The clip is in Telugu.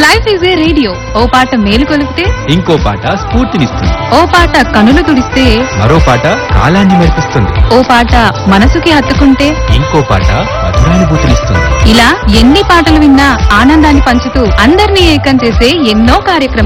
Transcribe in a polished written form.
Life is a radio. ఓ పాట మేలు కొలిపితే ఇంకో పాట స్ఫూర్తినిస్తుంది. ఓ పాట కనులు తుడిస్తే మరో పాట కాలాన్ని మెరిపిస్తుంది. ఓ పాట మనసుకి హత్తుకుంటే ఇంకో పాట మధురానుభూతినిస్తుంది. ఇలా ఎన్ని పాటలు విన్నా ఆనందాన్ని పంచుతూ అందరినీ ఏకం చేసే ఎన్నో కార్యక్రమాలు